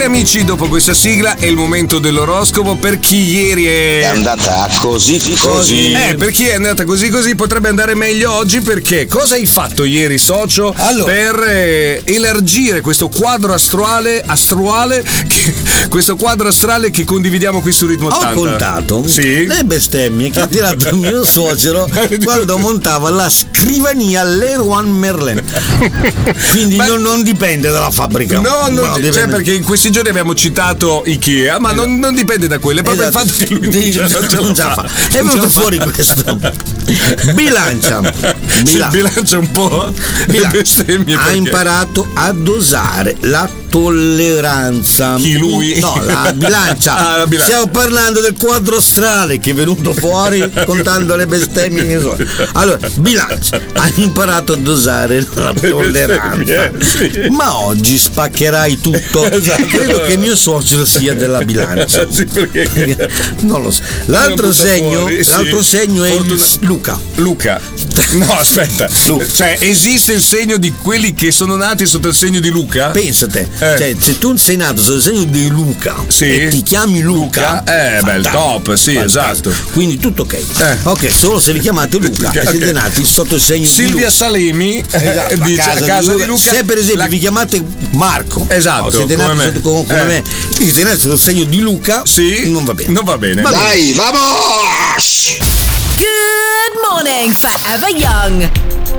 Amici, dopo questa sigla è il momento dell'oroscopo per chi ieri è andata così. Per chi è andata così potrebbe andare meglio oggi, perché cosa hai fatto ieri, socio, per elargire questo quadro astrale questo quadro astrale che condividiamo qui su Ritmo 80? Ho contato le bestemmie che ha tirato il mio suocero quando montava la scrivania Leroy Merlin. Quindi non dipende dalla fabbrica. Cioè, perché in questi giorni abbiamo citato Ikea, ma non dipende da quello, è proprio il fatto che lui non ce la fa. È venuto fuori questo. Bilancia un po' le bestemmie. Ha imparato a dosare la tolleranza. Chi, lui? No, la bilancia. La bilancia. Stiamo parlando del quadro astrale che è venuto fuori contando le bestemmie che so. Allora, bilancia, ha imparato a dosare la tolleranza. Ma oggi spaccherai tutto. Credo che mio suocero sia della bilancia. Perché? Non lo so. L'altro segno è Luca. No, aspetta. Cioè, esiste il segno di quelli che sono nati sotto il segno di Luca? Pensate, cioè, se tu sei nato sotto il segno di Luca e ti chiami Luca, il top, esatto. Quindi tutto ok. Ok, solo se vi chiamate Luca e siete nati sotto il segno Silvia di Luca. Salemi dice a casa di Luca. Se per esempio vi chiamate Marco, esatto, siete nati come me, siete nati sotto il segno di Luca, non va bene. Non va bene. Dai, vamos! Good morning, Forever Young.